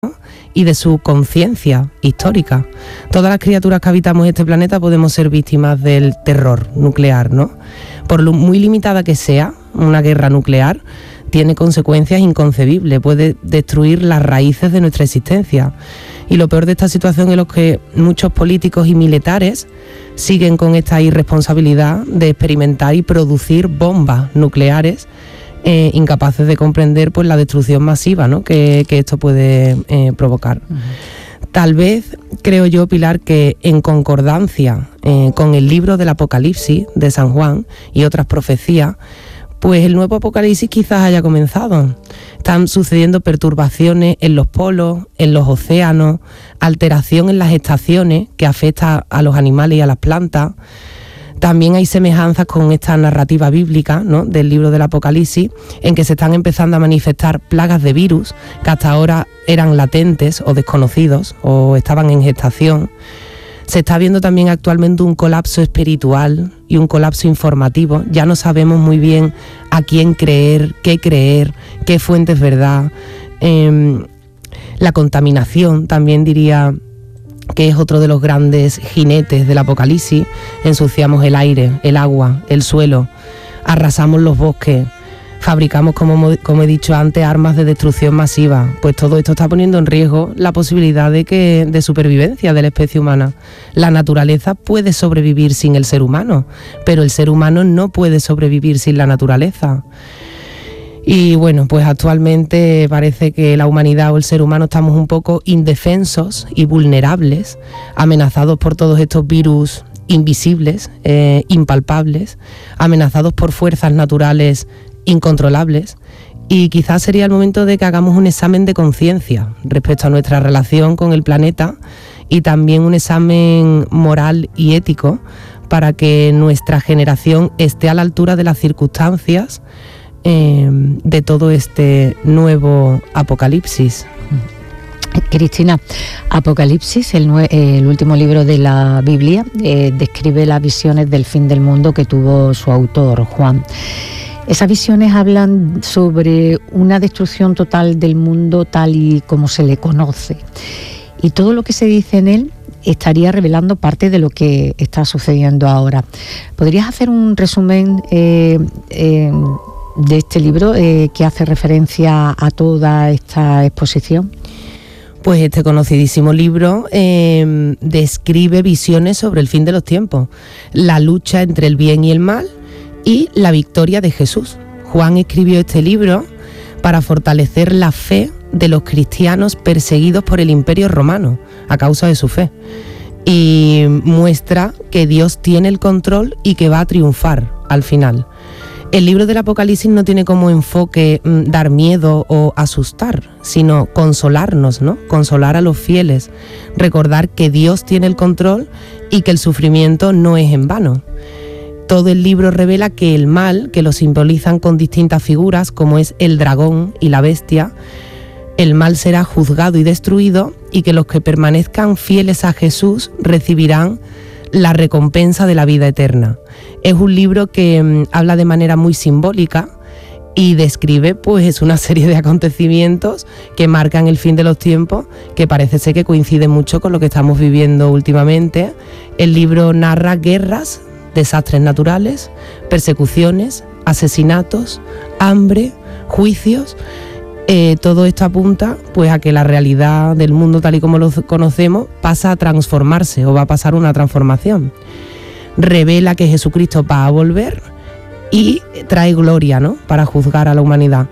y de su conciencia histórica. Todas las criaturas que habitamos este planeta podemos ser víctimas del terror nuclear, ¿no? Por lo muy limitada que sea, una guerra nuclear tiene consecuencias inconcebibles, puede destruir las raíces de nuestra existencia. Y lo peor de esta situación es que muchos políticos y militares siguen con esta irresponsabilidad de experimentar y producir bombas nucleares, incapaces de comprender pues la destrucción masiva, ¿no?, que esto puede provocar. Tal vez, creo yo, Pilar, que en concordancia con el libro del Apocalipsis de San Juan y otras profecías, pues el nuevo apocalipsis quizás haya comenzado. Están sucediendo perturbaciones en los polos, en los océanos, alteración en las estaciones que afecta a los animales y a las plantas. También hay semejanzas con esta narrativa bíblica, ¿no?, del libro del Apocalipsis, en que se están empezando a manifestar plagas de virus que hasta ahora eran latentes o desconocidos o estaban en gestación. Se está viendo también actualmente un colapso espiritual y un colapso informativo. Ya no sabemos muy bien a quién creer, qué fuente es verdad. La contaminación también diría que es otro de los grandes jinetes del Apocalipsis. Ensuciamos el aire, el agua, el suelo, arrasamos los bosques, fabricamos, como he dicho antes, armas de destrucción masiva. Pues todo esto está poniendo en riesgo la posibilidad de supervivencia de la especie humana. La naturaleza puede sobrevivir sin el ser humano, pero el ser humano no puede sobrevivir sin la naturaleza. Y bueno, pues actualmente parece que la humanidad o el ser humano estamos un poco indefensos y vulnerables, amenazados por todos estos virus invisibles, impalpables, amenazados por fuerzas naturales incontrolables, y quizás sería el momento de que hagamos un examen de conciencia respecto a nuestra relación con el planeta y también un examen moral y ético para que nuestra generación esté a la altura de las circunstancias de todo este nuevo apocalipsis. Cristina, Apocalipsis, el último libro de la Biblia, describe las visiones del fin del mundo que tuvo su autor, Juan. Esas visiones hablan sobre una destrucción total del mundo tal y como se le conoce. Y todo lo que se dice en él estaría revelando parte de lo que está sucediendo ahora. ¿Podrías hacer un resumen de este libro que hace referencia a toda esta exposición? Pues este conocidísimo libro describe visiones sobre el fin de los tiempos, la lucha entre el bien y el mal y la victoria de Jesús. Juan escribió este libro para fortalecer la fe de los cristianos perseguidos por el Imperio Romano a causa de su fe, y muestra que Dios tiene el control y que va a triunfar al final. El libro del Apocalipsis no tiene como enfoque dar miedo o asustar, sino consolarnos, ¿no? Consolar a los fieles, recordar que Dios tiene el control y que el sufrimiento no es en vano. Todo el libro revela que el mal, que lo simbolizan con distintas figuras, como es el dragón y la bestia, el mal será juzgado y destruido, y que los que permanezcan fieles a Jesús recibirán la recompensa de la vida eterna. Es un libro que habla de manera muy simbólica y describe pues una serie de acontecimientos que marcan el fin de los tiempos, que parece ser que coincide mucho con lo que estamos viviendo últimamente. El libro narra guerras, desastres naturales, persecuciones, asesinatos, hambre, juicios. Todo esto apunta pues a que la realidad del mundo tal y como lo conocemos pasa a transformarse, o va a pasar una transformación. Revela que Jesucristo va a volver y trae gloria, ¿no?, para juzgar a la humanidad.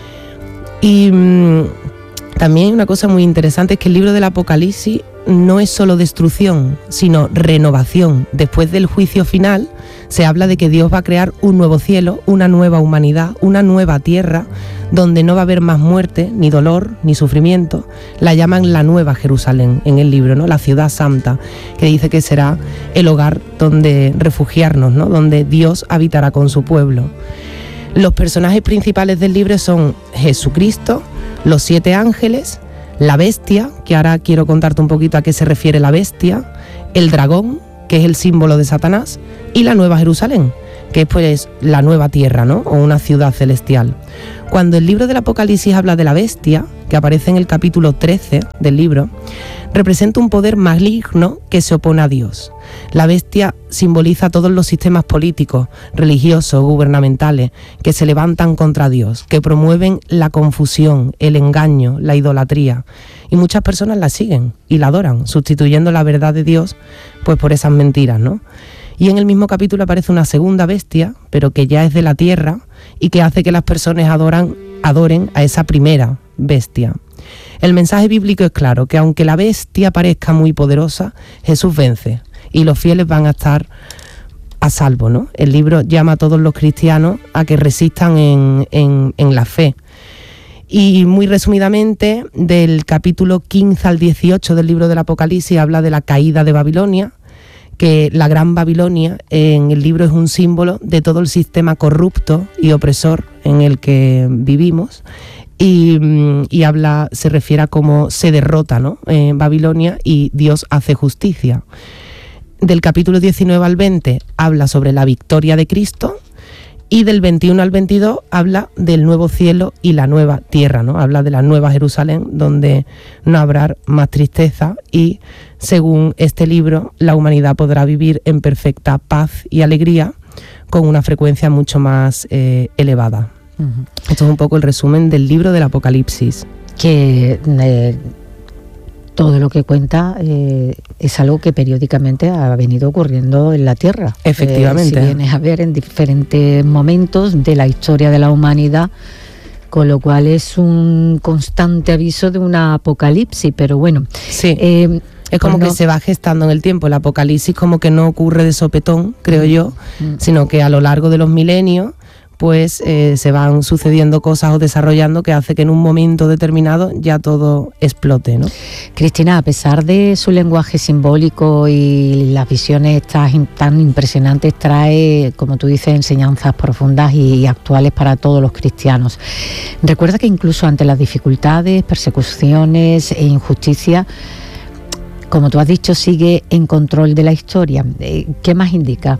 Y también hay una cosa muy interesante, es que el libro del Apocalipsis no es solo destrucción, sino renovación. Después del juicio final se habla de que Dios va a crear un nuevo cielo, una nueva humanidad, una nueva tierra, donde no va a haber más muerte, ni dolor, ni sufrimiento. La llaman la Nueva Jerusalén en el libro, ¿no?, la ciudad santa, que dice que será el hogar donde refugiarnos, ¿no?, donde Dios habitará con su pueblo. Los personajes principales del libro son Jesucristo, los 7 ángeles, la bestia, que ahora quiero contarte un poquito a qué se refiere la bestia, el dragón, que es el símbolo de Satanás, y la Nueva Jerusalén, que es pues la nueva tierra, ¿no? O una ciudad celestial. Cuando el libro del Apocalipsis habla de la bestia, que aparece en el capítulo 13 del libro, representa un poder maligno que se opone a Dios. La bestia simboliza todos los sistemas políticos, religiosos, gubernamentales, que se levantan contra Dios, que promueven la confusión, el engaño, la idolatría. Y muchas personas la siguen y la adoran, sustituyendo la verdad de Dios pues por esas mentiras, ¿no? Y en el mismo capítulo aparece una segunda bestia, pero que ya es de la tierra y que hace que las personas adoren a esa primera bestia. El mensaje bíblico es claro, que aunque la bestia parezca muy poderosa, Jesús vence y los fieles van a estar a salvo, ¿no? El libro llama a todos los cristianos a que resistan en la fe. Y muy resumidamente, del capítulo 15 al 18 del libro del Apocalipsis habla de la caída de Babilonia, que la Gran Babilonia en el libro es un símbolo de todo el sistema corrupto y opresor en el que vivimos, y se refiere a cómo se derrota, ¿no? Babilonia, y Dios hace justicia. Del capítulo 19 al 20 habla sobre la victoria de Cristo, y del 21 al 22 habla del nuevo cielo y la nueva tierra, ¿no? Habla de la nueva Jerusalén, donde no habrá más tristeza y, según este libro, la humanidad podrá vivir en perfecta paz y alegría con una frecuencia mucho más elevada. Uh-huh. Esto es un poco el resumen del libro del Apocalipsis. Que todo lo que cuenta es algo que periódicamente ha venido ocurriendo en la Tierra. Efectivamente. Si vienes a ver en diferentes momentos de la historia de la humanidad, con lo cual es un constante aviso de una apocalipsis, pero bueno. Sí. Es como que se va gestando en el tiempo. El apocalipsis como que no ocurre de sopetón, creo yo, sino que a lo largo de los milenios pues se van sucediendo cosas o desarrollando que hace que en un momento determinado ya todo explote, ¿no? Cristina, a pesar de su lenguaje simbólico y las visiones tan impresionantes, trae, como tú dices, enseñanzas profundas y actuales para todos los cristianos. Recuerda que incluso ante las dificultades, persecuciones e injusticias, como tú has dicho, sigue en control de la historia. ¿Qué más indica?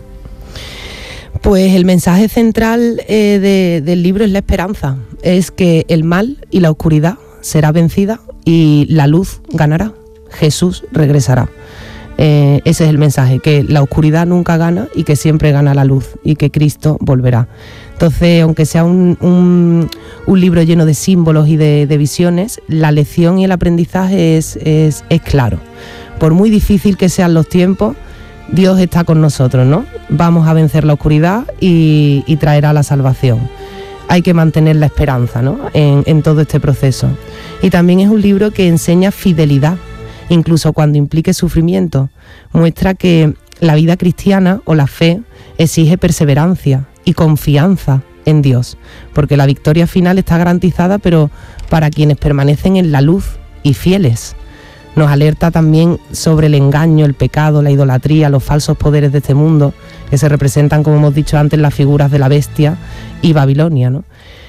Pues el mensaje central del libro es la esperanza. Es que el mal y la oscuridad será vencida y la luz ganará. Jesús regresará. Ese es el mensaje, que la oscuridad nunca gana y que siempre gana la luz y que Cristo volverá. Entonces, aunque sea un libro lleno de símbolos y de visiones, la lección y el aprendizaje es claro. Por muy difícil que sean los tiempos, Dios está con nosotros, ¿no? Vamos a vencer la oscuridad y traerá la salvación. Hay que mantener la esperanza, ¿no? En todo este proceso. Y también es un libro que enseña fidelidad, incluso cuando implique sufrimiento. Muestra que la vida cristiana o la fe exige perseverancia y confianza en Dios, porque la victoria final está garantizada, pero para quienes permanecen en la luz y fieles. Nos alerta también sobre el engaño, el pecado, la idolatría, los falsos poderes de este mundo, que se representan, como hemos dicho antes, las figuras de la bestia y Babilonia, ¿no?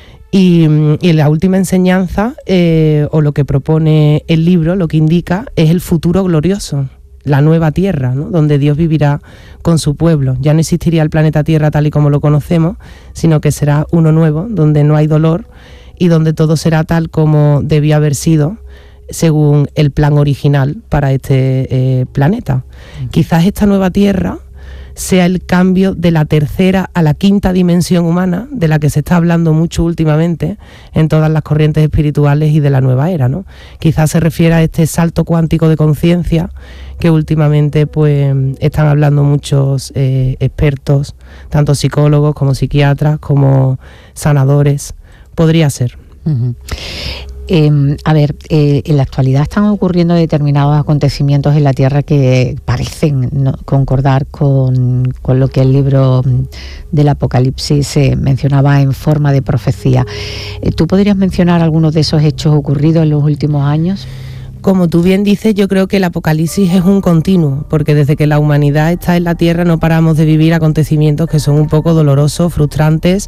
Y la última enseñanza, o lo que propone el libro, lo que indica, es el futuro glorioso, la nueva tierra, ¿no? Donde Dios vivirá con su pueblo. Ya no existiría el planeta Tierra tal y como lo conocemos, sino que será uno nuevo, donde no hay dolor y donde todo será tal como debía haber sido, según el plan original para este planeta. Quizás esta nueva tierra sea el cambio de la tercera a la quinta dimensión humana, de la que se está hablando mucho últimamente en todas las corrientes espirituales y de la nueva era, ¿no? Quizás se refiere a este salto cuántico de conciencia que últimamente pues están hablando muchos expertos, tanto psicólogos como psiquiatras como sanadores. Podría ser. Uh-huh. En la actualidad están ocurriendo determinados acontecimientos en la Tierra que parecen concordar con lo que el libro del Apocalipsis mencionaba en forma de profecía. ¿Tú podrías mencionar algunos de esos hechos ocurridos en los últimos años? Como tú bien dices, yo creo que el Apocalipsis es un continuo, porque desde que la humanidad está en la Tierra no paramos de vivir acontecimientos que son un poco dolorosos, frustrantes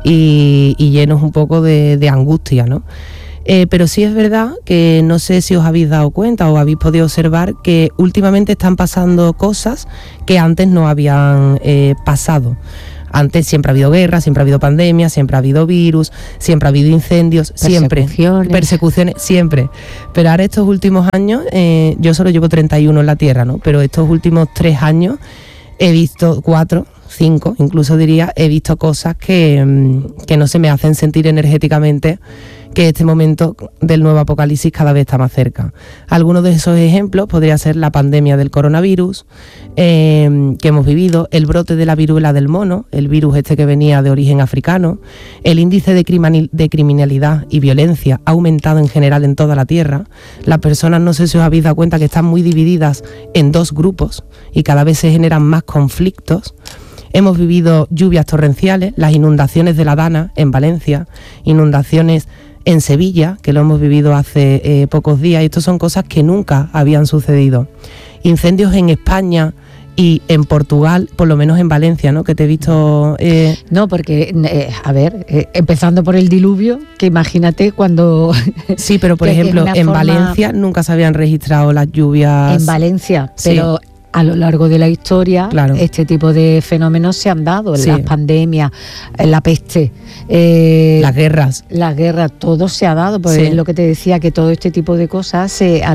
y llenos un poco de angustia, ¿no? Pero sí es verdad que no sé si os habéis dado cuenta o habéis podido observar que últimamente están pasando cosas que antes no habían pasado. Antes siempre ha habido guerra, siempre ha habido pandemia, siempre ha habido virus, siempre ha habido incendios, siempre. Persecuciones, siempre. Pero ahora estos últimos años, yo solo llevo 31 en la Tierra, ¿no? Pero estos últimos 3 años he visto 4, 5, incluso diría, he visto cosas que no se me hacen sentir energéticamente que este momento del nuevo apocalipsis cada vez está más cerca. Algunos de esos ejemplos podría ser la pandemia del coronavirus que hemos vivido, el brote de la viruela del mono, el virus este que venía de origen africano, el índice de criminalidad y violencia ha aumentado en general en toda la Tierra. Las personas, no sé si os habéis dado cuenta que están muy divididas en 2 grupos y cada vez se generan más conflictos. Hemos vivido lluvias torrenciales, las inundaciones de la Dana en Valencia, inundaciones en Sevilla, que lo hemos vivido hace pocos días, y esto son cosas que nunca habían sucedido. Incendios en España y en Portugal, por lo menos en Valencia, ¿no? Que te he visto... No, porque, empezando por el diluvio, que imagínate cuando... Sí, pero por ejemplo, en Valencia nunca se habían registrado las lluvias... En Valencia, pero... Sí. A lo largo de la historia, claro, este tipo de fenómenos se han dado, sí, las pandemias, la peste, las guerras. Las guerras, todo se ha dado, porque sí, es lo que te decía, que todo este tipo de cosas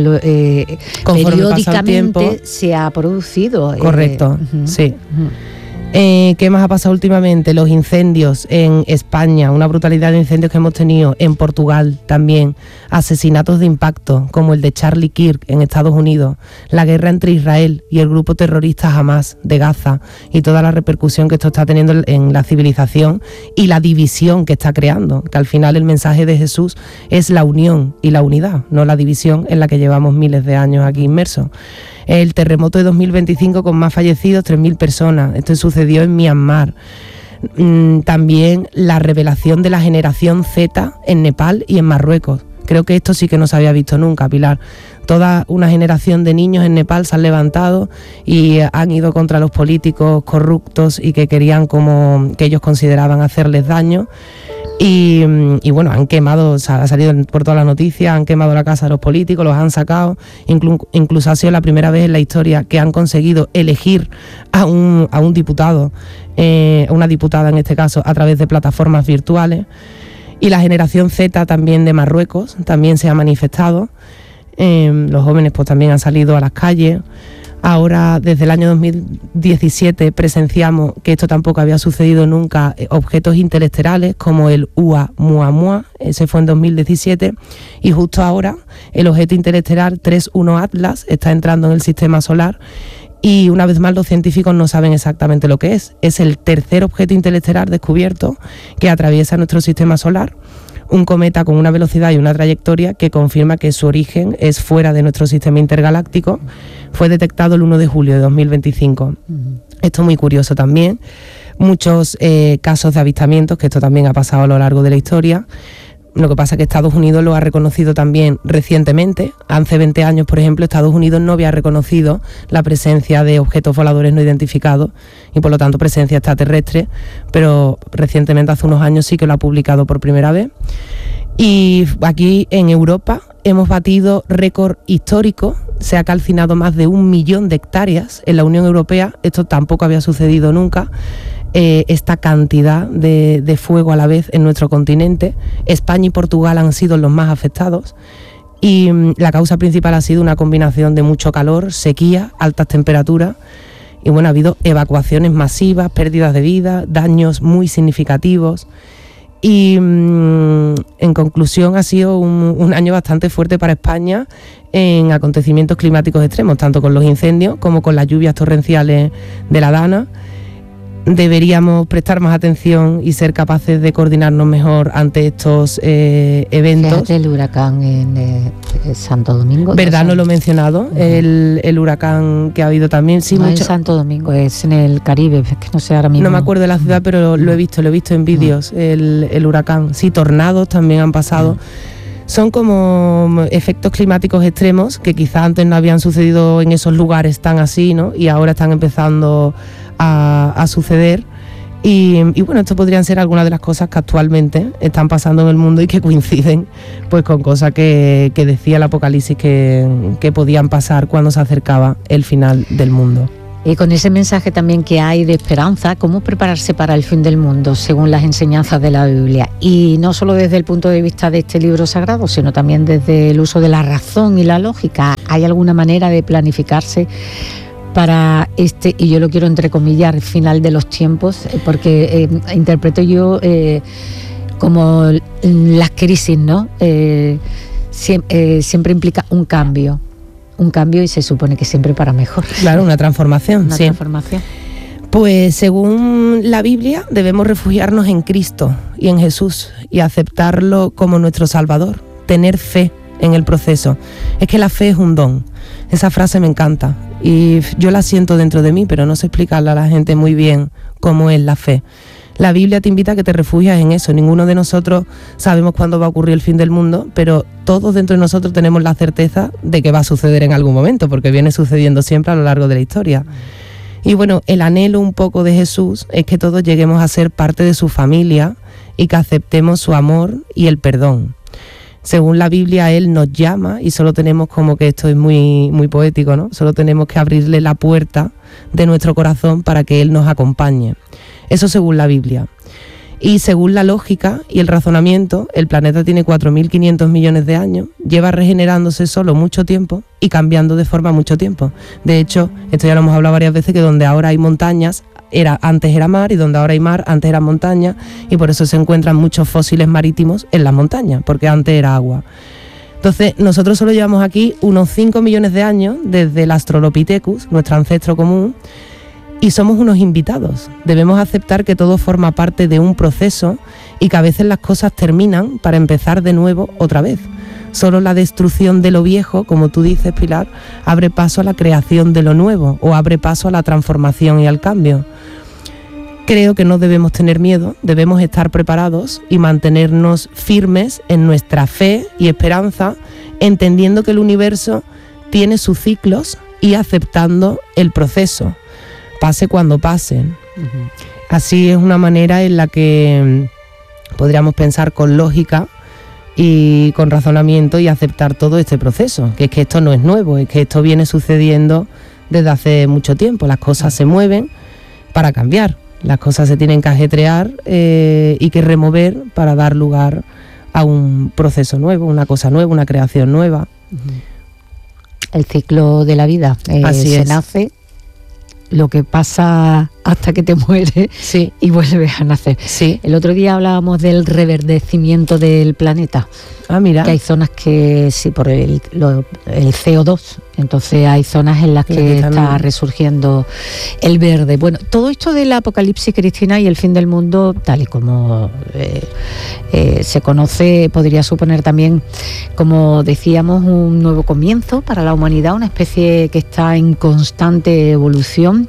periódicamente se ha producido. Correcto, sí. ¿Qué más ha pasado últimamente? Los incendios en España, una brutalidad de incendios que hemos tenido en Portugal también, asesinatos de impacto como el de Charlie Kirk en Estados Unidos, la guerra entre Israel y el grupo terrorista Hamas de Gaza y toda la repercusión que esto está teniendo en la civilización y la división que está creando, que al final el mensaje de Jesús es la unión y la unidad, no la división en la que llevamos miles de años aquí inmersos. El terremoto de 2025 con más fallecidos, 3.000 personas. Esto sucedió en Myanmar. También la revelación de la generación Z en Nepal y en Marruecos. Creo que esto sí que no se había visto nunca, Pilar. Toda una generación de niños en Nepal se han levantado y han ido contra los políticos corruptos y que querían, como que ellos consideraban, hacerles daño. Y bueno, han quemado, o sea, ha salido por todas las noticias, han quemado la casa de los políticos, los han sacado, incluso ha sido la primera vez en la historia que han conseguido elegir a un diputado, una diputada en este caso, a través de plataformas virtuales. Y la generación Z también de Marruecos también se ha manifestado, los jóvenes pues también han salido a las calles. Ahora, desde el año 2017, presenciamos, que esto tampoco había sucedido nunca, objetos interestelares como el Oumuamua, ese fue en 2017, y justo ahora el objeto interestelar 3.1 Atlas está entrando en el sistema solar y una vez más los científicos no saben exactamente lo que es. Es el tercer objeto interestelar descubierto que atraviesa nuestro sistema solar. Un cometa con una velocidad y una trayectoria que confirma que su origen es fuera de nuestro sistema intergaláctico. Fue detectado el 1 de julio de 2025. Esto es muy curioso también. Muchos casos de avistamientos, que esto también ha pasado a lo largo de la historia. Lo que pasa es que Estados Unidos lo ha reconocido también recientemente. Hace 20 años, por ejemplo, Estados Unidos no había reconocido la presencia de objetos voladores no identificados y por lo tanto presencia extraterrestre, pero recientemente, hace unos años, sí que lo ha publicado por primera vez. Y aquí en Europa hemos batido récord histórico, se ha calcinado más de 1 millón de hectáreas en la Unión Europea, esto tampoco había sucedido nunca. Esta cantidad de fuego a la vez en nuestro continente. España y Portugal han sido los más afectados y la causa principal ha sido una combinación de mucho calor, sequía, altas temperaturas y bueno, ha habido evacuaciones masivas, pérdidas de vida, daños muy significativos y en conclusión ha sido un año bastante fuerte para España en acontecimientos climáticos extremos, tanto con los incendios como con las lluvias torrenciales de la Dana. Deberíamos prestar más atención y ser capaces de coordinarnos mejor ante estos eventos. Fíjate el huracán en Santo Domingo. ¿Verdad? No lo he mencionado. El huracán que ha habido también. Sí, no mucho. En Santo Domingo, es en el Caribe, es que no sé ahora mismo. No me acuerdo de la ciudad, pero lo he visto en vídeos, el huracán. Sí, tornados también han pasado. Son como efectos climáticos extremos que quizás antes no habían sucedido en esos lugares tan así, ¿no? Y ahora están empezando a suceder. Y bueno, esto podrían ser algunas de las cosas que actualmente están pasando en el mundo y que coinciden pues con cosas que decía el Apocalipsis que podían pasar cuando se acercaba el final del mundo. con ese mensaje también que hay de esperanza, ¿cómo prepararse para el fin del mundo según las enseñanzas de la Biblia? Y no solo desde el punto de vista de este libro sagrado, sino también desde el uso de la razón y la lógica. ¿Hay alguna manera de planificarse para este, y yo lo quiero entrecomillar, final de los tiempos? Porque interpreto yo como las crisis, ¿no? Siempre implica un cambio y se supone que siempre para mejor. Claro, una transformación. Una transformación. Pues según la Biblia debemos refugiarnos en Cristo y en Jesús y aceptarlo como nuestro Salvador, tener fe en el proceso. Es que la fe es un don. Esa frase me encanta y yo la siento dentro de mí, pero no sé explicarle a la gente muy bien cómo es la fe. La Biblia te invita a que te refugies en eso. Ninguno de nosotros sabemos cuándo va a ocurrir el fin del mundo, pero todos dentro de nosotros tenemos la certeza de que va a suceder en algún momento, porque viene sucediendo siempre a lo largo de la historia. Y bueno, el anhelo un poco de Jesús es que todos lleguemos a ser parte de su familia y que aceptemos su amor y el perdón. Según la Biblia, Él nos llama y solo tenemos, como que esto es muy, muy poético, ¿no? Solo tenemos que abrirle la puerta de nuestro corazón para que Él nos acompañe. Eso según la Biblia. Y según la lógica y el razonamiento, el planeta tiene 4.500 millones de años, lleva regenerándose solo mucho tiempo y cambiando de forma mucho tiempo. De hecho, esto ya lo hemos hablado varias veces, que donde ahora hay montañas, antes era mar, y donde ahora hay mar, antes era montaña, y por eso se encuentran muchos fósiles marítimos en las montañas, porque antes era agua. Entonces, nosotros solo llevamos aquí unos 5 millones de años desde el Australopithecus, nuestro ancestro común, y somos unos invitados. Debemos aceptar que todo forma parte de un proceso y que a veces las cosas terminan para empezar de nuevo otra vez. Solo la destrucción de lo viejo, como tú dices, Pilar, abre paso a la creación de lo nuevo o abre paso a la transformación y al cambio. Creo que no debemos tener miedo, debemos estar preparados y mantenernos firmes en nuestra fe y esperanza, entendiendo que el universo tiene sus ciclos y aceptando el proceso, pase cuando pase. Así es una manera en la que podríamos pensar con lógica y con razonamiento y aceptar todo este proceso, que es que esto no es nuevo, es que esto viene sucediendo desde hace mucho tiempo. Las cosas se mueven para cambiar, las cosas se tienen que ajetrear y que remover para dar lugar a un proceso nuevo, una cosa nueva, una creación nueva. El ciclo de la vida, se nace, lo que pasa hasta que te mueres, sí, y vuelves a nacer. Sí. El otro día hablábamos del reverdecimiento del planeta. Ah, mira. Que hay zonas que, sí, por el CO2, entonces hay zonas en las que está resurgiendo el verde. Bueno, todo esto del apocalipsis, Cristina, y el fin del mundo, tal y como se conoce, podría suponer también, como decíamos, un nuevo comienzo para la humanidad, una especie que está en constante evolución.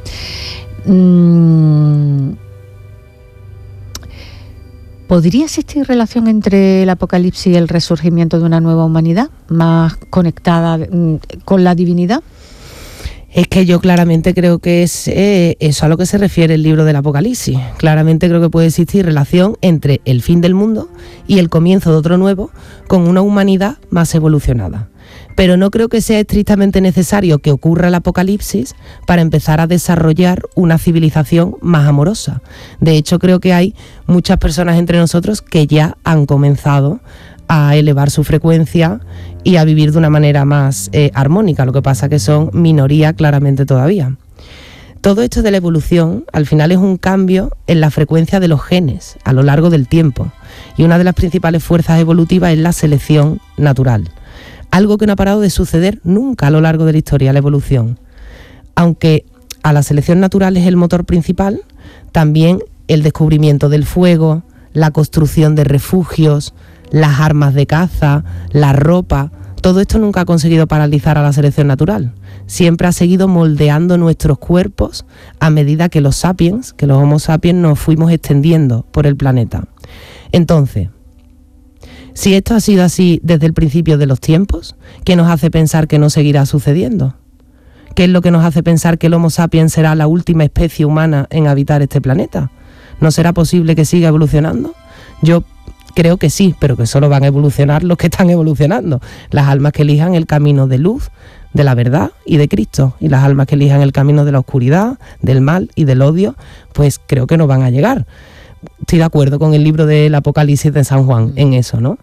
¿Podría existir relación entre el apocalipsis y el resurgimiento de una nueva humanidad más conectada con la divinidad? Es que yo claramente creo que es eso a lo que se refiere el libro del Apocalipsis. Claramente creo que puede existir relación entre el fin del mundo y el comienzo de otro nuevo, con una humanidad más evolucionada. Pero no creo que sea estrictamente necesario que ocurra el apocalipsis para empezar a desarrollar una civilización más amorosa. De hecho, creo que hay muchas personas entre nosotros que ya han comenzado a elevar su frecuencia y a vivir de una manera más armónica. Lo que pasa que son minoría claramente todavía. Todo esto de la evolución al final es un cambio en la frecuencia de los genes a lo largo del tiempo. Y una de las principales fuerzas evolutivas es la selección natural. Algo que no ha parado de suceder nunca a lo largo de la historia, la evolución. Aunque a la selección natural es el motor principal, también el descubrimiento del fuego, la construcción de refugios, las armas de caza, la ropa, todo esto nunca ha conseguido paralizar a la selección natural. Siempre ha seguido moldeando nuestros cuerpos a medida que los sapiens, que los homo sapiens, nos fuimos extendiendo por el planeta. Entonces, si esto ha sido así desde el principio de los tiempos, ¿qué nos hace pensar que no seguirá sucediendo? ¿Qué es lo que nos hace pensar que el Homo sapiens será la última especie humana en habitar este planeta? ¿No será posible que siga evolucionando? Yo creo que sí, pero que solo van a evolucionar los que están evolucionando, las almas que elijan el camino de luz, de la verdad y de Cristo, y las almas que elijan el camino de la oscuridad, del mal y del odio, pues creo que no van a llegar. Estoy de acuerdo con el libro del Apocalipsis de San Juan en eso, ¿no?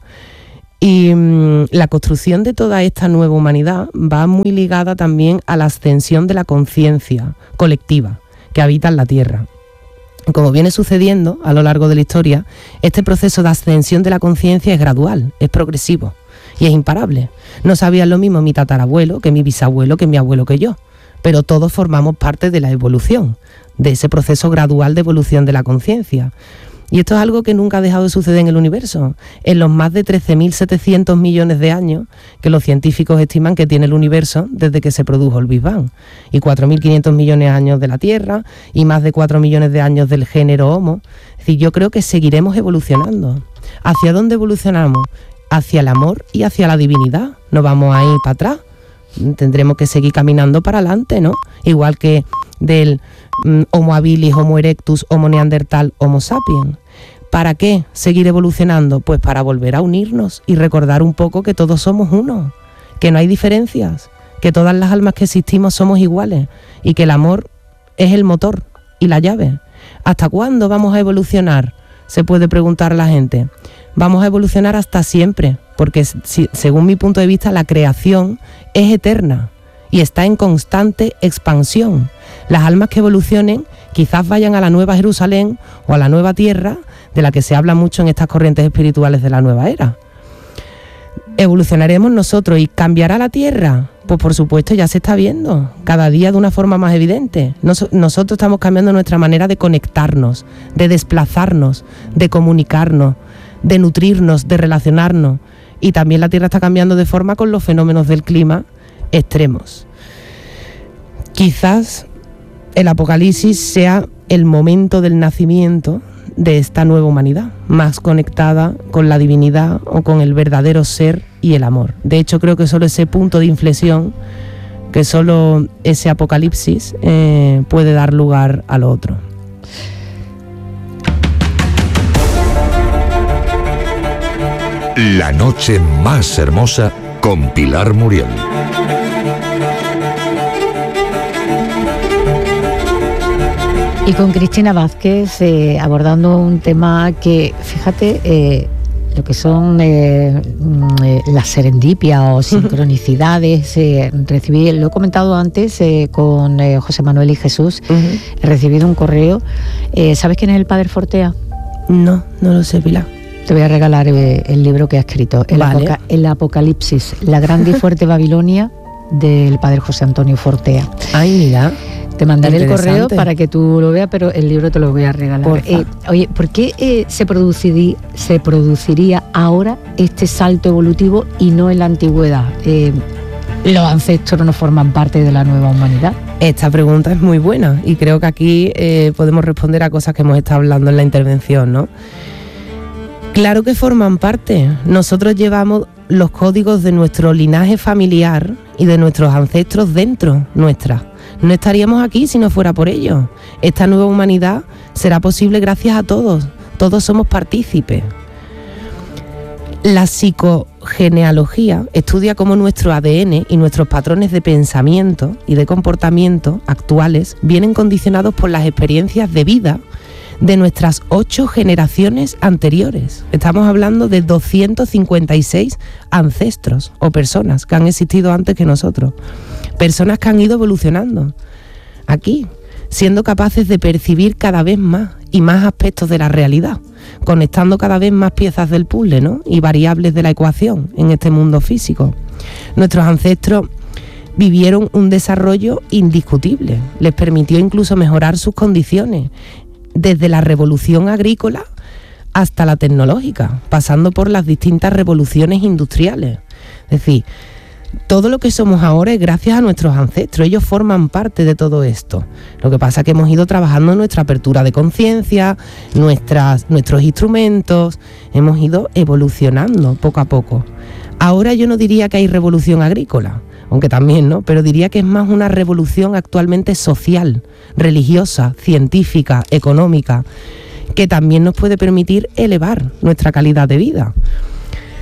Y la construcción de toda esta nueva humanidad va muy ligada también a la ascensión de la conciencia colectiva que habita en la Tierra. Como viene sucediendo a lo largo de la historia, este proceso de ascensión de la conciencia es gradual, es progresivo y es imparable. No sabían lo mismo mi tatarabuelo que mi bisabuelo, que mi abuelo, que yo, pero todos formamos parte de la evolución, de ese proceso gradual de evolución de la conciencia. Y esto es algo que nunca ha dejado de suceder en el universo. En los más de 13.700 millones de años que los científicos estiman que tiene el universo desde que se produjo el Big Bang. Y 4.500 millones de años de la Tierra y más de 4 millones de años del género Homo. Es decir, yo creo que seguiremos evolucionando. ¿Hacia dónde evolucionamos? Hacia el amor y hacia la divinidad. No vamos a ir para atrás. Tendremos que seguir caminando para adelante, ¿no? Igual que del Homo habilis, Homo erectus, Homo neandertal, Homo sapiens. ¿Para qué seguir evolucionando? Pues para volver a unirnos y recordar un poco que todos somos uno, que no hay diferencias, que todas las almas que existimos somos iguales y que el amor es el motor y la llave. ¿Hasta cuándo vamos a evolucionar? Se puede preguntar la gente. Vamos a evolucionar hasta siempre, porque según mi punto de vista la creación es eterna y está en constante expansión. Las almas que evolucionen quizás vayan a la Nueva Jerusalén o a la Nueva Tierra, de la que se habla mucho en estas corrientes espirituales de la nueva era. ¿Evolucionaremos nosotros y cambiará la Tierra? Pues por supuesto ya se está viendo, cada día de una forma más evidente. Nosotros estamos cambiando nuestra manera de conectarnos, de desplazarnos, de comunicarnos, de nutrirnos, de relacionarnos. Y también la Tierra está cambiando de forma con los fenómenos del clima extremos. Quizás el Apocalipsis sea el momento del nacimiento de esta nueva humanidad, más conectada con la divinidad o con el verdadero ser y el amor. De hecho, creo que solo ese punto de inflexión, que solo ese Apocalipsis puede dar lugar a lo otro. La noche más hermosa con Pilar Muriel. Y con Cristina Vázquez abordando un tema que, fíjate, lo que son las serendipias o sincronicidades. Lo he comentado antes con José Manuel y Jesús. He recibido un correo. ¿Sabes quién es el Padre Fortea? No lo sé, Pilar. Te voy a regalar el libro que ha escrito, el Apocalipsis, la grande y fuerte Babilonia, del Padre José Antonio Fortea. Ay, mira. Te mandaré el correo para que tú lo veas, pero el libro te lo voy a regalar. Oye, ¿por qué se produciría ahora este salto evolutivo y no en la antigüedad? ¿Los ancestros no forman parte de la nueva humanidad? Esta pregunta es muy buena y creo que aquí podemos responder a cosas que hemos estado hablando en la intervención, ¿no? Claro que forman parte. Nosotros llevamos los códigos de nuestro linaje familiar y de nuestros ancestros dentro nuestra. No estaríamos aquí si no fuera por ello. Esta nueva humanidad será posible gracias a todos. Todos somos partícipes. La psicogenealogía estudia cómo nuestro ADN y nuestros patrones de pensamiento y de comportamiento actuales vienen condicionados por las experiencias de vida de nuestras 8 generaciones anteriores. Estamos hablando de 256 ancestros o personas que han existido antes que nosotros. Personas que han ido evolucionando aquí, siendo capaces de percibir cada vez más y más aspectos de la realidad, conectando cada vez más piezas del puzzle, ¿no? Y variables de la ecuación en este mundo físico. Nuestros ancestros vivieron un desarrollo indiscutible, les permitió incluso mejorar sus condiciones, desde la revolución agrícola hasta la tecnológica, pasando por las distintas revoluciones industriales. Es decir, todo lo que somos ahora es gracias a nuestros ancestros. Ellos forman parte de todo esto. Lo que pasa es que hemos ido trabajando nuestra apertura de conciencia, nuestros instrumentos, hemos ido evolucionando poco a poco. Ahora yo no diría que hay revolución agrícola, aunque también, ¿no? Pero diría que es más una revolución actualmente social, religiosa, científica, económica, que también nos puede permitir elevar nuestra calidad de vida.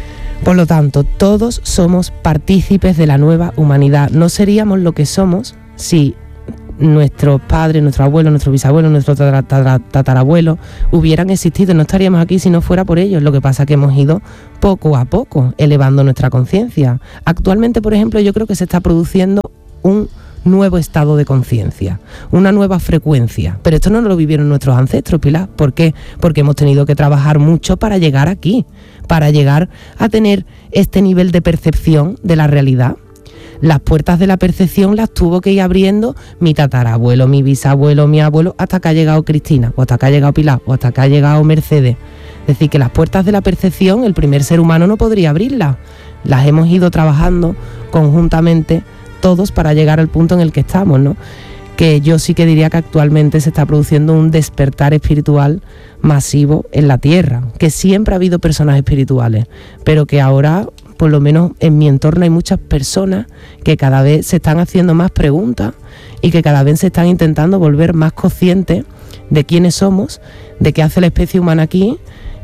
Por lo tanto, todos somos partícipes de la nueva humanidad. No seríamos lo que somos si nuestros padres, nuestros abuelos, nuestros bisabuelos, nuestros tatarabuelos hubieran existido. No estaríamos aquí si no fuera por ellos. Lo que pasa es que hemos ido poco a poco elevando nuestra conciencia. Actualmente, por ejemplo, yo creo que se está produciendo un nuevo estado de conciencia, una nueva frecuencia. Pero esto no lo vivieron nuestros ancestros, Pilar. ¿Por qué? Porque hemos tenido que trabajar mucho para llegar aquí, para llegar a tener este nivel de percepción de la realidad. Las puertas de la percepción las tuvo que ir abriendo mi tatarabuelo, mi bisabuelo, mi abuelo, hasta que ha llegado Cristina, o hasta que ha llegado Pilar, o hasta que ha llegado Mercedes. Es decir, que las puertas de la percepción el primer ser humano no podría abrirlas. Las hemos ido trabajando conjuntamente todos para llegar al punto en el que estamos, ¿no? Que yo sí que diría que actualmente se está produciendo un despertar espiritual masivo en la Tierra, que siempre ha habido personas espirituales, pero que ahora, por lo menos en mi entorno, hay muchas personas que cada vez se están haciendo más preguntas y que cada vez se están intentando volver más conscientes de quiénes somos, de qué hace la especie humana aquí.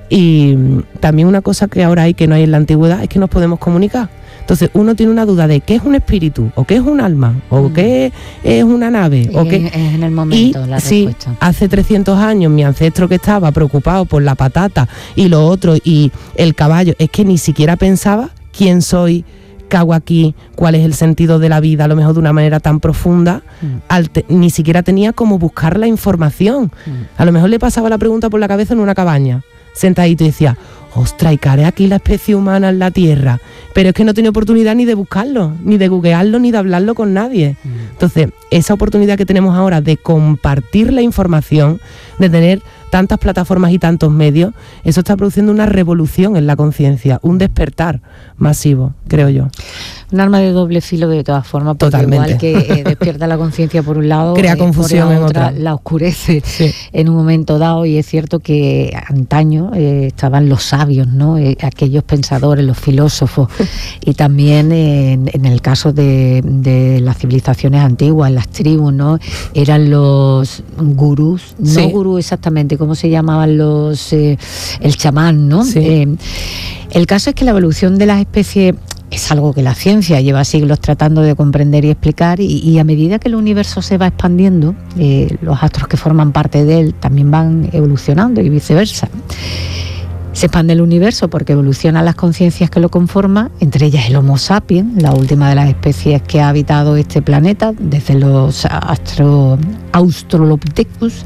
Y también una cosa que ahora hay que no hay en la antigüedad es que nos podemos comunicar. Entonces uno tiene una duda de qué es un espíritu, o qué es un alma, o qué es una nave, o qué es en el momento la respuesta. Hace 300 años mi ancestro que estaba preocupado por la patata y lo otro y el caballo, es que ni siquiera pensaba quién soy, qué hago aquí, cuál es el sentido de la vida, a lo mejor de una manera tan profunda, ni siquiera tenía cómo buscar la información. A lo mejor le pasaba la pregunta por la cabeza en una cabaña, sentadito, y decía, ostras, ¿y qué haré aquí la especie humana en la Tierra? Pero es que no tiene oportunidad ni de buscarlo, ni de googlearlo, ni de hablarlo con nadie. Entonces, esa oportunidad que tenemos ahora de compartir la información, de tener tantas plataformas y tantos medios, eso está produciendo una revolución en la conciencia, un despertar masivo, creo yo. Un arma de doble filo de todas formas, porque totalmente. Igual que despierta la conciencia por un lado, crea confusión por la otra, la oscurece en un momento dado. Y es cierto que antaño estaban los sabios, ¿no? Aquellos pensadores, los filósofos, y también en el caso de las civilizaciones antiguas, las tribus, ¿no? Eran los gurús, no gurús exactamente, ¿cómo se llamaban los? El chamán, ¿no? El caso es que la evolución de las especies es algo que la ciencia lleva siglos tratando de comprender y explicar, y a medida que el universo se va expandiendo, los astros que forman parte de él también van evolucionando y viceversa. Se expande el universo porque evolucionan las conciencias que lo conforman, entre ellas el Homo sapiens, la última de las especies que ha habitado este planeta desde los Australopithecus.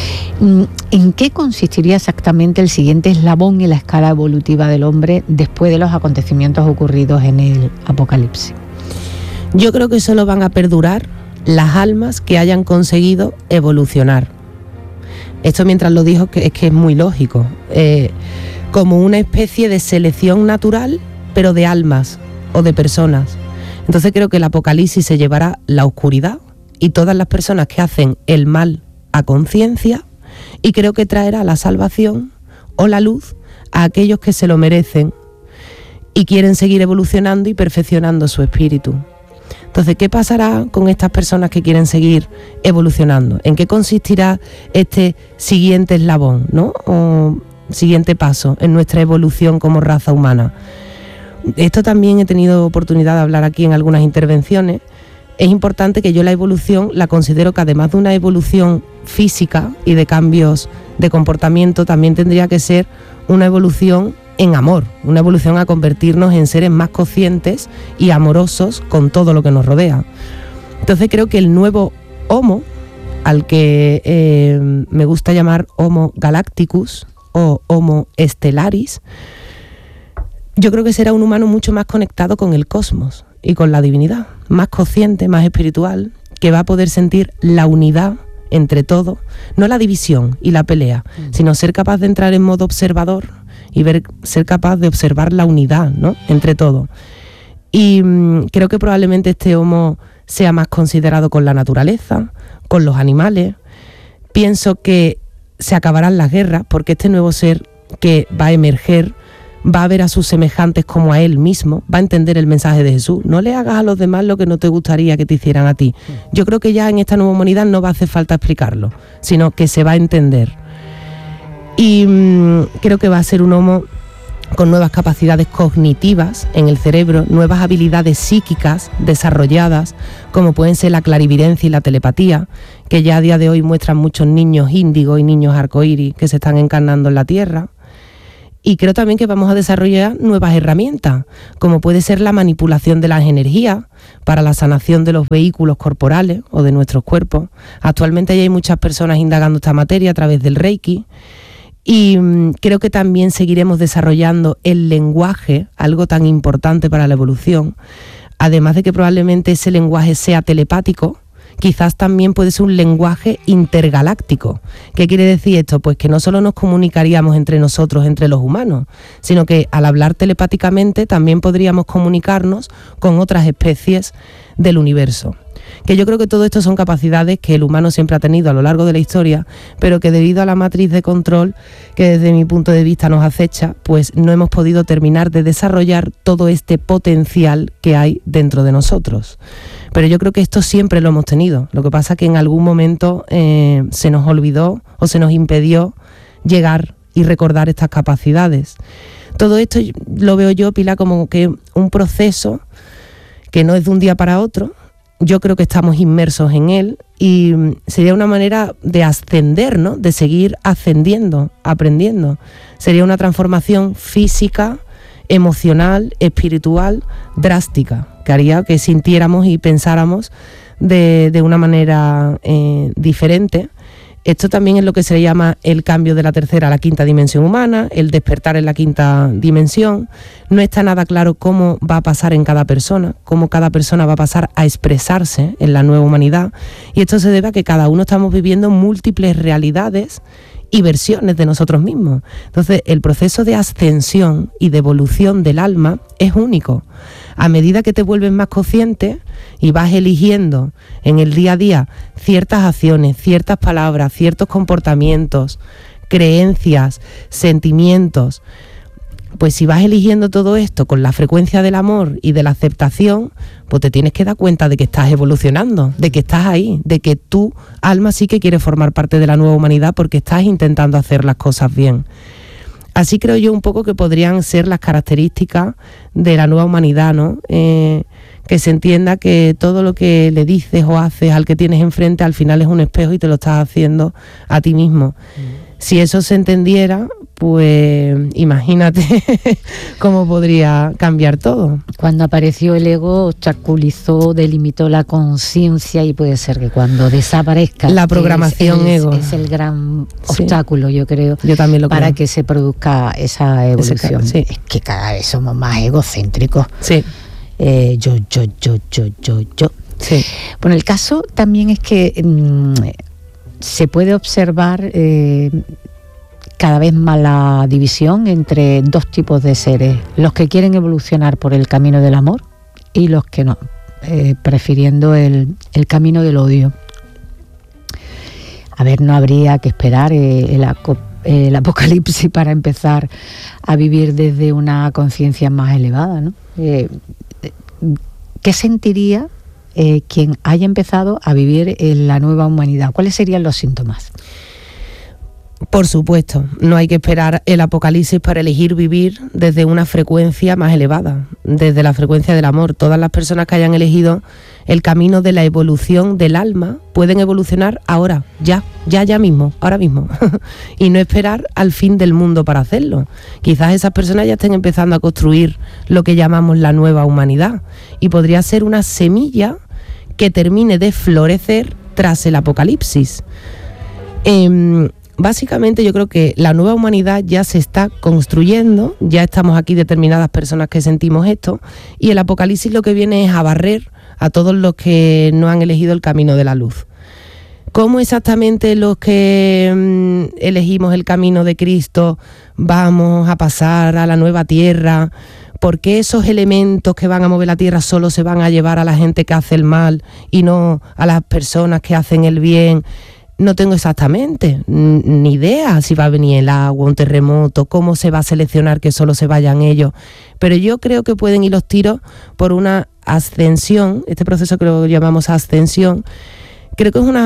¿En qué consistiría exactamente el siguiente eslabón en la escala evolutiva del hombre después de los acontecimientos ocurridos en el Apocalipsis? Yo creo que solo van a perdurar las almas que hayan conseguido evolucionar. Esto mientras lo dijo es que es muy lógico. Como una especie de selección natural, pero de almas o de personas. Entonces creo que el Apocalipsis se llevará la oscuridad y todas las personas que hacen el mal a conciencia, y creo que traerá la salvación o la luz a aquellos que se lo merecen y quieren seguir evolucionando y perfeccionando su espíritu. Entonces, ¿qué pasará con estas personas que quieren seguir evolucionando? ¿En qué consistirá este siguiente eslabón, ¿no? O siguiente paso en nuestra evolución como raza humana? Esto también he tenido oportunidad de hablar aquí en algunas intervenciones. Es importante que yo la evolución la considero que además de una evolución física y de cambios de comportamiento, también tendría que ser una evolución en amor, una evolución a convertirnos en seres más conscientes y amorosos con todo lo que nos rodea. Entonces creo que el nuevo Homo, al que me gusta llamar Homo Galacticus o Homo Stellaris, yo creo que será un humano mucho más conectado con el cosmos y con la divinidad, más consciente, más espiritual, que va a poder sentir la unidad entre todo, no la división y la pelea, sino ser capaz de entrar en modo observador y ser capaz de observar la unidad, ¿no?, entre todo. Y creo que probablemente este Homo sea más considerado con la naturaleza, con los animales. Pienso que se acabarán las guerras porque este nuevo ser que va a emerger va a ver a sus semejantes como a él mismo, va a entender el mensaje de Jesús. No le hagas a los demás lo que no te gustaría que te hicieran a ti. Yo creo que ya en esta nueva humanidad no va a hacer falta explicarlo, sino que se va a entender. Y creo que va a ser un Homo con nuevas capacidades cognitivas en el cerebro, nuevas habilidades psíquicas desarrolladas, como pueden ser la clarividencia y la telepatía, que ya a día de hoy muestran muchos niños índigo y niños arcoíris que se están encarnando en la Tierra. Y creo también que vamos a desarrollar nuevas herramientas, como puede ser la manipulación de las energías para la sanación de los vehículos corporales o de nuestros cuerpos. Actualmente ya hay muchas personas indagando esta materia a través del Reiki. Y creo que también seguiremos desarrollando el lenguaje, algo tan importante para la evolución. Además de que probablemente ese lenguaje sea telepático, quizás también puede ser un lenguaje intergaláctico. ¿Qué quiere decir esto? Pues que no solo nos comunicaríamos entre nosotros, entre los humanos, sino que al hablar telepáticamente también podríamos comunicarnos con otras especies del universo. Que yo creo que todo esto son capacidades que el humano siempre ha tenido a lo largo de la historia, pero que debido a la matriz de control que desde mi punto de vista nos acecha, pues no hemos podido terminar de desarrollar todo este potencial que hay dentro de nosotros. Pero yo creo que esto siempre lo hemos tenido. Lo que pasa es que en algún momento se nos olvidó o se nos impidió llegar y recordar estas capacidades. Todo esto lo veo yo, Pilar, como que un proceso que no es de un día para otro. Yo creo que estamos inmersos en él y sería una manera de ascender, ¿no? De seguir ascendiendo, aprendiendo. Sería una transformación física, emocional, espiritual, drástica, que haría que sintiéramos y pensáramos de una manera diferente. Esto también es lo que se le llama el cambio de la tercera a la quinta dimensión humana, el despertar en la quinta dimensión. No está nada claro cómo va a pasar en cada persona, cómo cada persona va a pasar a expresarse en la nueva humanidad. Y esto se debe a que cada uno estamos viviendo múltiples realidades y versiones de nosotros mismos. Entonces, el proceso de ascensión y de evolución del alma es único. A medida que te vuelves más consciente y vas eligiendo en el día a día ciertas acciones, ciertas palabras, ciertos comportamientos, creencias, sentimientos, pues si vas eligiendo todo esto con la frecuencia del amor y de la aceptación, pues te tienes que dar cuenta de que estás evolucionando, de que estás ahí, de que tu alma sí que quiere formar parte de la nueva humanidad porque estás intentando hacer las cosas bien. Así creo yo un poco que podrían ser las características de la nueva humanidad, ¿no? Que se entienda que todo lo que le dices o haces al que tienes enfrente al final es un espejo y te lo estás haciendo a ti mismo. Si eso se entendiera, pues imagínate cómo podría cambiar todo. Cuando apareció el ego, obstaculizó, delimitó la conciencia y puede ser que cuando desaparezca la programación ego es el gran obstáculo, yo creo, yo también lo para creo. Que se produzca esa evolución. Sí. Es que cada vez somos más egocéntricos. Sí. Yo. Sí. Bueno, el caso también es que se puede observar cada vez más la división entre dos tipos de seres, los que quieren evolucionar por el camino del amor y los que no, prefiriendo el camino del odio. A ver, no habría que esperar el apocalipsis para empezar a vivir desde una conciencia más elevada, ¿no? ¿Qué sentiría quien haya empezado a vivir en la nueva humanidad? ¿Cuáles serían los síntomas? Por supuesto, no hay que esperar el apocalipsis para elegir vivir desde una frecuencia más elevada, desde la frecuencia del amor. Todas las personas que hayan elegido el camino de la evolución del alma pueden evolucionar ahora, ya mismo, ahora mismo, y no esperar al fin del mundo para hacerlo. Quizás esas personas ya estén empezando a construir lo que llamamos la nueva humanidad y podría ser una semilla que termine de florecer tras el apocalipsis. Básicamente yo creo que la nueva humanidad ya se está construyendo, ya estamos aquí determinadas personas que sentimos esto, y el apocalipsis lo que viene es a barrer a todos los que no han elegido el camino de la luz. ¿Cómo exactamente los que elegimos el camino de Cristo vamos a pasar a la nueva tierra? ¿Por qué esos elementos que van a mover la tierra solo se van a llevar a la gente que hace el mal y no a las personas que hacen el bien? No tengo exactamente ni idea si va a venir el agua, un terremoto, cómo se va a seleccionar que solo se vayan ellos. Pero yo creo que pueden ir los tiros por una ascensión, este proceso que lo llamamos ascensión, creo que es una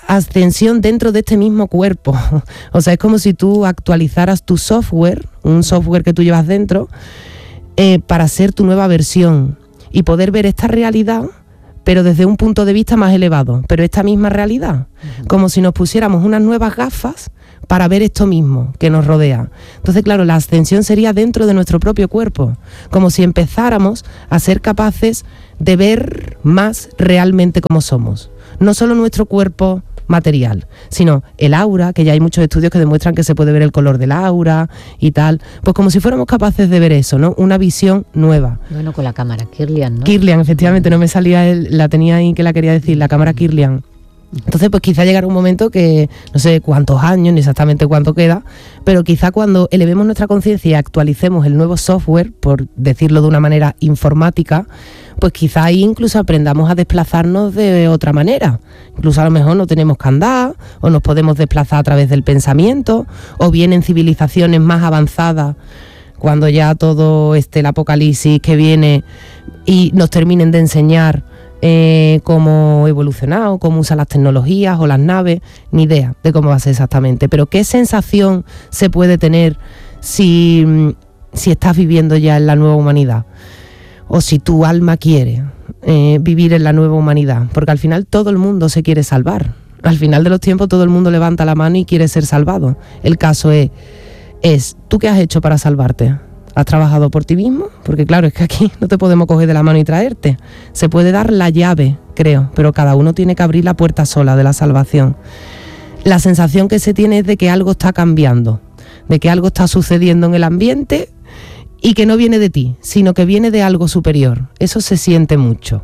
ascensión dentro de este mismo cuerpo. O sea, es como si tú actualizaras tu software, un software que tú llevas dentro, para ser tu nueva versión y poder ver esta realidad, pero desde un punto de vista más elevado, pero esta misma realidad, como si nos pusiéramos unas nuevas gafas para ver esto mismo que nos rodea. Entonces, claro, la ascensión sería dentro de nuestro propio cuerpo, como si empezáramos a ser capaces de ver más realmente cómo somos. No solo nuestro cuerpo material, sino el aura, que ya hay muchos estudios que demuestran que se puede ver el color del aura y tal, pues como si fuéramos capaces de ver eso, ¿no? Una visión nueva. Bueno, con la cámara Kirlian, ¿no? Kirlian, efectivamente, no me salía la tenía ahí que la quería decir, la cámara Kirlian. Entonces, pues quizá llegará un momento que, no sé cuántos años, ni exactamente cuánto queda, pero quizá cuando elevemos nuestra conciencia y actualicemos el nuevo software, por decirlo de una manera informática, pues quizá ahí incluso aprendamos a desplazarnos de otra manera. Incluso a lo mejor no tenemos que andar, o nos podemos desplazar a través del pensamiento, o bien en civilizaciones más avanzadas, cuando ya todo el apocalipsis que viene y nos terminen de enseñar cómo evolucionar o cómo usar las tecnologías o las naves, ni idea de cómo va a ser exactamente, pero qué sensación se puede tener si estás viviendo ya en la nueva humanidad, o si tu alma quiere vivir en la nueva humanidad, porque al final todo el mundo se quiere salvar, al final de los tiempos todo el mundo levanta la mano y quiere ser salvado. El caso es ¿tú qué has hecho para salvarte? ¿Has trabajado por ti mismo? Porque claro, es que aquí no te podemos coger de la mano y traerte. Se puede dar la llave, creo, pero cada uno tiene que abrir la puerta sola de la salvación. La sensación que se tiene es de que algo está cambiando, de que algo está sucediendo en el ambiente y que no viene de ti, sino que viene de algo superior. Eso se siente mucho.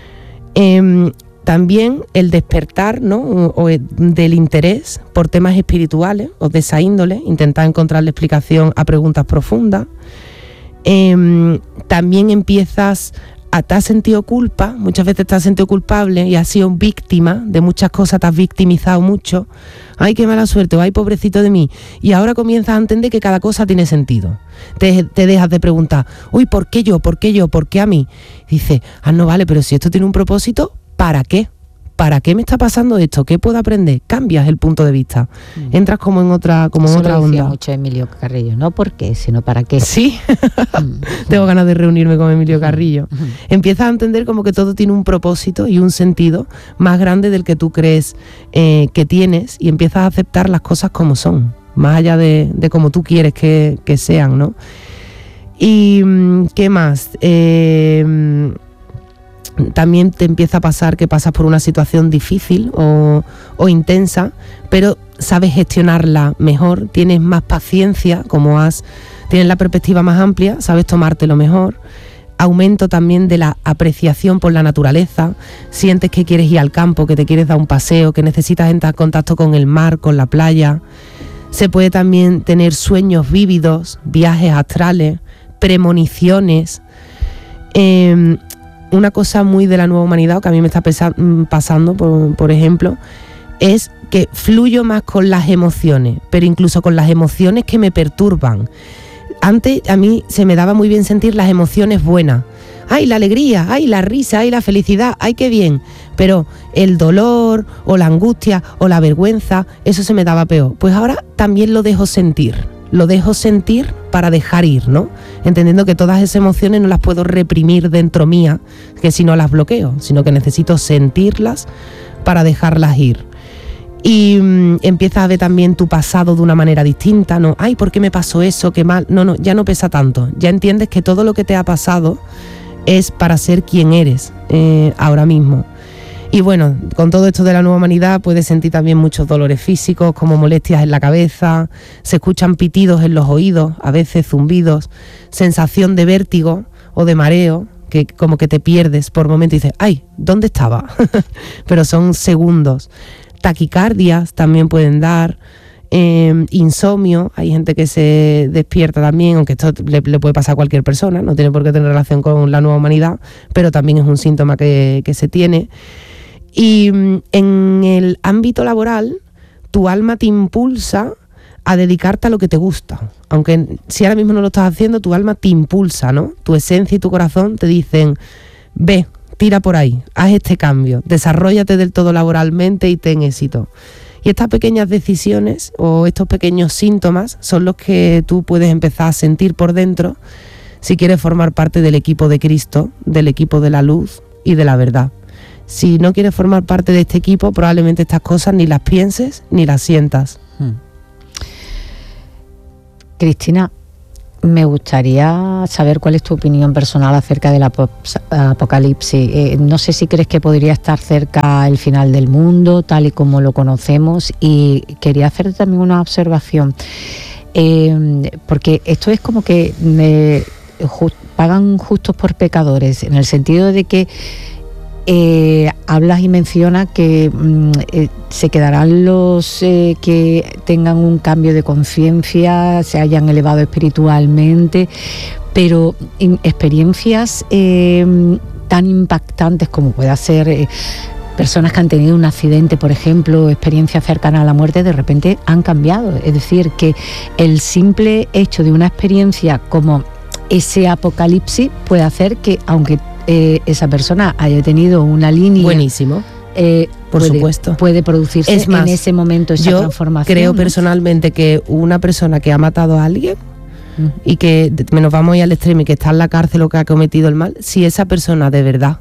También el despertar, ¿no?, o del interés por temas espirituales o de esa índole, intentar encontrarle explicación a preguntas profundas. También empiezas te has sentido culpa, muchas veces te has sentido culpable y has sido víctima de muchas cosas, te has victimizado mucho. Ay, qué mala suerte, o ay, pobrecito de mí. Y ahora comienzas a entender que cada cosa tiene sentido. Te dejas de preguntar, uy, ¿por qué yo? ¿Por qué yo? ¿Por qué a mí? Dices, no vale, pero si esto tiene un propósito, ¿para qué? ¿Para qué me está pasando esto? ¿Qué puedo aprender? Cambias el punto de vista. Entras como en otra onda. Decía mucho Emilio Carrillo, no por qué, sino para qué. Sí, tengo ganas de reunirme con Emilio Carrillo. Empiezas a entender como que todo tiene un propósito y un sentido más grande del que tú crees que tienes, y empiezas a aceptar las cosas como son, más allá de como tú quieres que sean, ¿no? Y ¿qué más? También te empieza a pasar que pasas por una situación difícil o intensa, pero sabes gestionarla mejor, tienes más paciencia, tienes la perspectiva más amplia, sabes tomártelo mejor. Aumento también de la apreciación por la naturaleza, sientes que quieres ir al campo, que te quieres dar un paseo, que necesitas entrar en contacto con el mar, con la playa. Se puede también tener sueños vívidos, viajes astrales, premoniciones. Una cosa muy de la nueva humanidad que a mí me está pasando, por ejemplo, es que fluyo más con las emociones, pero incluso con las emociones que me perturban. Antes a mí se me daba muy bien sentir las emociones buenas. ¡Ay, la alegría! ¡Ay, la risa! ¡Ay, la felicidad! ¡Ay, qué bien! Pero el dolor o la angustia o la vergüenza, eso se me daba peor. Pues ahora también lo dejo sentir. Lo dejo sentir para dejar ir, ¿no? Entendiendo que todas esas emociones no las puedo reprimir dentro mía, que si no las bloqueo, sino que necesito sentirlas para dejarlas ir. Y empiezas a ver también tu pasado de una manera distinta, ¿no? Ay, ¿por qué me pasó eso? Qué mal. No, ya no pesa tanto. Ya entiendes que todo lo que te ha pasado es para ser quien eres ahora mismo. Y bueno, con todo esto de la nueva humanidad puedes sentir también muchos dolores físicos, como molestias en la cabeza, se escuchan pitidos en los oídos, a veces zumbidos, sensación de vértigo o de mareo, que como que te pierdes por momentos y dices, ¡ay! ¿Dónde estaba? Pero son segundos. Taquicardias también pueden dar, insomnio, hay gente que se despierta también, aunque esto le puede pasar a cualquier persona, no tiene por qué tener relación con la nueva humanidad, pero también es un síntoma que se tiene. Y en el ámbito laboral, tu alma te impulsa a dedicarte a lo que te gusta. Aunque si ahora mismo no lo estás haciendo, tu alma te impulsa, ¿no? Tu esencia y tu corazón te dicen, ve, tira por ahí, haz este cambio, desarróllate del todo laboralmente y ten éxito. Y estas pequeñas decisiones o estos pequeños síntomas son los que tú puedes empezar a sentir por dentro si quieres formar parte del equipo de Cristo, del equipo de la luz y de la verdad. Si no quieres formar parte de este equipo, probablemente estas cosas ni las pienses ni las sientas. Cristina, me gustaría saber cuál es tu opinión personal acerca del apocalipsis. No sé si crees que podría estar cerca el final del mundo, tal y como lo conocemos, y quería hacerte también una observación, porque esto es como que pagan justos por pecadores, en el sentido de que hablas y mencionas que se quedarán los que tengan un cambio de conciencia, se hayan elevado espiritualmente, pero experiencias tan impactantes como pueda ser personas que han tenido un accidente, por ejemplo, experiencias cercanas a la muerte, de repente han cambiado. Es decir, que el simple hecho de una experiencia como ese apocalipsis puede hacer que, aunque esa persona haya tenido una línea buenísimo, por supuesto, puede producirse en ese momento esa transformación. Creo personalmente que una persona que ha matado a alguien y que nos vamos a ir al extremo y que está en la cárcel o que ha cometido el mal, si esa persona de verdad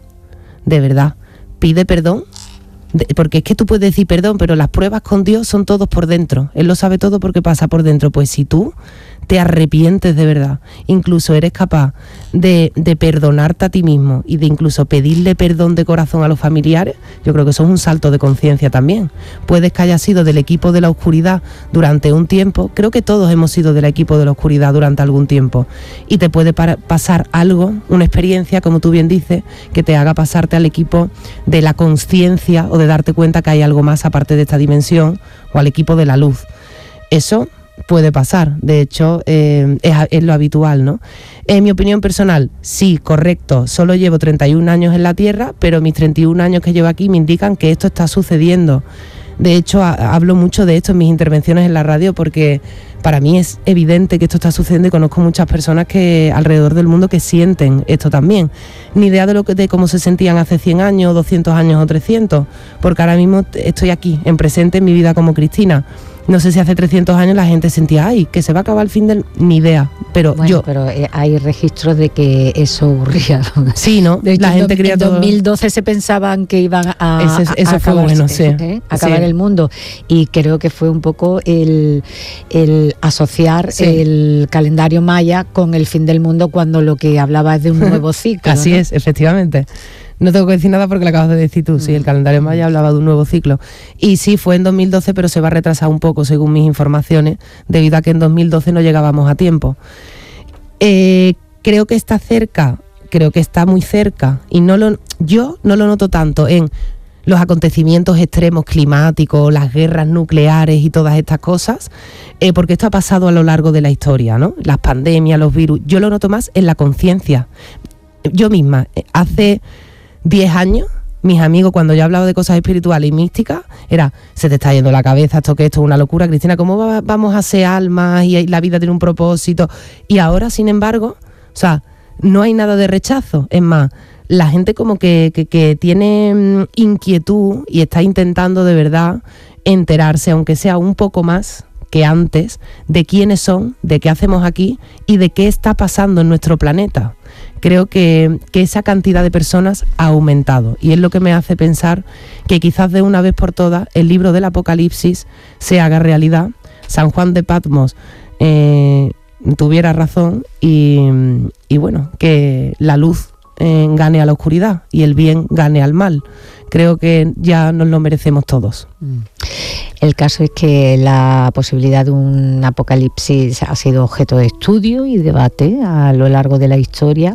pide perdón, porque es que tú puedes decir perdón, pero las pruebas con Dios son todos por dentro. Él lo sabe todo porque pasa por dentro. Pues si tú te arrepientes de verdad, incluso eres capaz de perdonarte a ti mismo y de incluso pedirle perdón de corazón a los familiares, yo creo que eso es un salto de conciencia también. Puedes que hayas sido del equipo de la oscuridad durante un tiempo, creo que todos hemos sido del equipo de la oscuridad durante algún tiempo, y te puede pasar algo, una experiencia, como tú bien dices, que te haga pasarte al equipo de la conciencia o de darte cuenta que hay algo más aparte de esta dimensión, o al equipo de la luz. Eso puede pasar, de hecho es lo habitual, ¿no? En mi opinión personal, sí, correcto, solo llevo 31 años en la Tierra, pero mis 31 años que llevo aquí me indican que esto está sucediendo. De hecho, hablo mucho de esto en mis intervenciones en la radio porque para mí es evidente que esto está sucediendo y conozco muchas personas que alrededor del mundo que sienten esto también. Ni idea de cómo se sentían hace 100 años, 200 años o 300, porque ahora mismo estoy aquí, en presente en mi vida como Cristina. No sé si hace 300 años la gente sentía, ay, que se va a acabar el fin del... Ni idea, pero bueno, pero hay registros de que eso ocurría. Sí, ¿no? De hecho, la gente creía todo... En 2012 se pensaban que iban a acabar, bueno, sí. Acabar el mundo. Y creo que fue un poco el asociar el calendario maya con el fin del mundo, cuando lo que hablaba es de un nuevo ciclo. Así, ¿no? Es, efectivamente. No tengo que decir nada porque lo acabas de decir tú. Sí, el calendario maya hablaba de un nuevo ciclo. Y sí, fue en 2012, pero se va a retrasar un poco, según mis informaciones, debido a que en 2012 no llegábamos a tiempo. Creo que está cerca, creo que está muy cerca. Y yo no lo noto tanto en los acontecimientos extremos climáticos, las guerras nucleares y todas estas cosas, porque esto ha pasado a lo largo de la historia, ¿no? Las pandemias, los virus. Yo lo noto más en la conciencia. Yo misma, hace 10 años, mis amigos, cuando yo hablaba de cosas espirituales y místicas, era, se te está yendo la cabeza, esto es una locura, Cristina, ¿cómo vamos a ser almas y la vida tiene un propósito? Y ahora, sin embargo, o sea, no hay nada de rechazo. Es más, la gente como que tiene inquietud y está intentando de verdad enterarse, aunque sea un poco más que antes, de quiénes son, de qué hacemos aquí y de qué está pasando en nuestro planeta. Creo que esa cantidad de personas ha aumentado y es lo que me hace pensar que quizás de una vez por todas el libro del Apocalipsis se haga realidad, San Juan de Patmos tuviera razón y bueno, que la luz gane a la oscuridad y el bien gane al mal. Creo que ya nos lo merecemos todos. El caso es que la posibilidad de un apocalipsis ha sido objeto de estudio y debate a lo largo de la historia,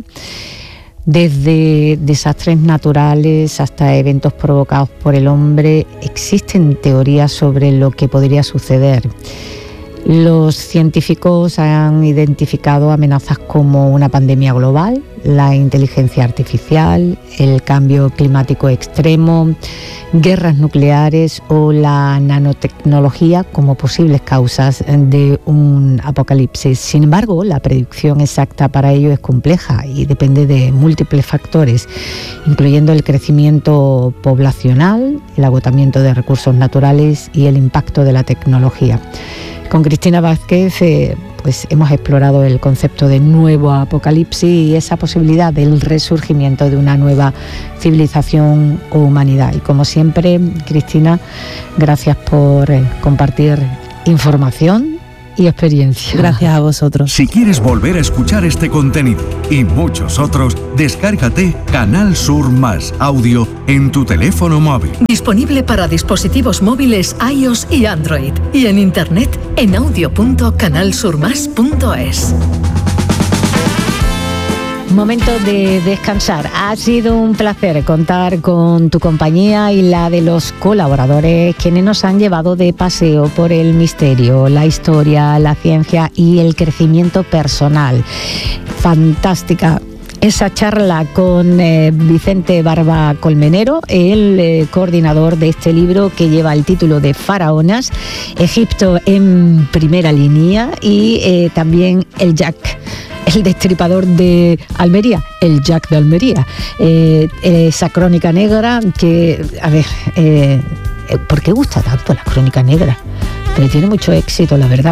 desde desastres naturales hasta eventos provocados por el hombre. Existen teorías sobre lo que podría suceder. Los científicos han identificado amenazas como una pandemia global, la inteligencia artificial, el cambio climático extremo, guerras nucleares o la nanotecnología como posibles causas de un apocalipsis. Sin embargo, la predicción exacta para ello es compleja y depende de múltiples factores, incluyendo el crecimiento poblacional, el agotamiento de recursos naturales y el impacto de la tecnología. Con Cristina Vázquez pues hemos explorado el concepto de nuevo apocalipsis y esa posibilidad del resurgimiento de una nueva civilización o humanidad. Y como siempre, Cristina, gracias por compartir información y experiencia. Gracias a vosotros. Si quieres volver a escuchar este contenido y muchos otros, descárgate Canal Sur Más Audio en tu teléfono móvil. Disponible para dispositivos móviles iOS y Android. Y en internet en audio.canalsurmas.es. Momento de descansar. Ha sido un placer contar con tu compañía y la de los colaboradores, quienes nos han llevado de paseo por el misterio, la historia, la ciencia y el crecimiento personal. Fantástica esa charla con Vicente Barba Colmenero, el coordinador de este libro que lleva el título de Faraonas, Egipto en primera línea, y también el Jack, el destripador de Almería, el Jack de Almería. Esa crónica negra que, a ver, ¿por qué gusta tanto la crónica negra? Pero tiene mucho éxito, la verdad.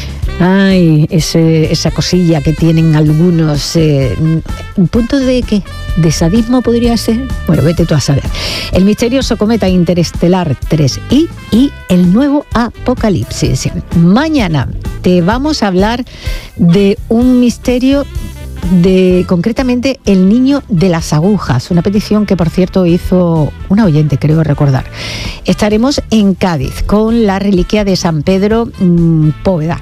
Ay, esa cosilla que tienen algunos, un punto de ¿qué? ¿De sadismo podría ser? Bueno, vete tú a saber. El misterioso cometa interestelar 3I y el nuevo apocalipsis. Mañana te vamos a hablar de un misterio, de concretamente el niño de las agujas, una petición que por cierto hizo una oyente, creo recordar. Estaremos en Cádiz con la reliquia de San Pedro Póveda.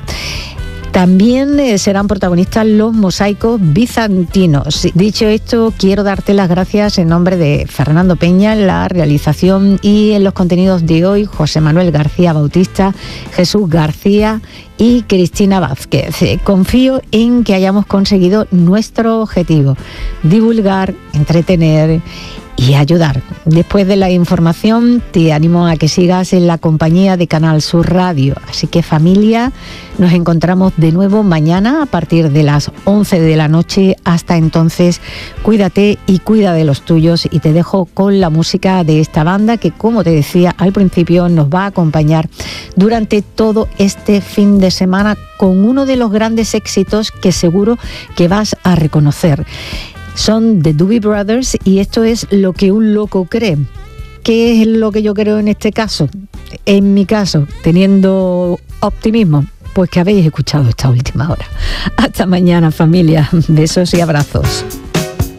También serán protagonistas los mosaicos bizantinos. Dicho esto, quiero darte las gracias en nombre de Fernando Peña en la realización y en los contenidos de hoy, José Manuel García Bautista, Jesús García y Cristina Vázquez. Confío en que hayamos conseguido nuestro objetivo: divulgar, entretener y ayudar. Después de la información, te animo a que sigas en la compañía de Canal Sur Radio. Así que, familia, nos encontramos de nuevo mañana a partir de las 11 de la noche. Hasta entonces, cuídate y cuida de los tuyos, y te dejo con la música de esta banda que, como te decía al principio, nos va a acompañar durante todo este fin de semana con uno de los grandes éxitos que seguro que vas a reconocer. Son The Doobie Brothers y esto es Lo que un loco cree. ¿Qué es lo que yo creo en este caso? En mi caso, teniendo optimismo, pues que habéis escuchado esta última hora. Hasta mañana, familia. Besos y abrazos.